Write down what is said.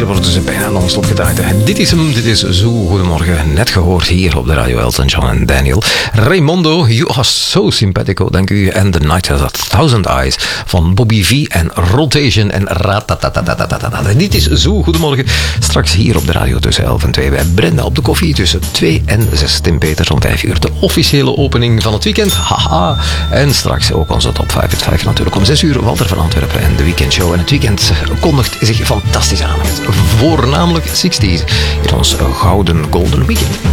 worden ze bijna non-stop gedraaid. Dit is hem, dit is Zo. Goedemorgen, net gehoord hier op de radio Elton John en Daniel. Raymondo, you are so simpatico, dank u. En The Night Has a Thousand Eyes van Bobby V en Rotation en ratatatatatatatata. Dit is Zo. Goedemorgen, straks hier op de radio tussen 11 en 2 bij Brenda op de koffie tussen 2 en 6. Tim Peters om 5 uur. De officiële opening van het weekend. Haha. En straks ook onze top 5 het 5 natuurlijk om 6 uur. Walter van Antwerpen en de weekendshow. En het weekend kondigt zich fantastisch aan. Met voornamelijk 60's in ons gouden golden weekend.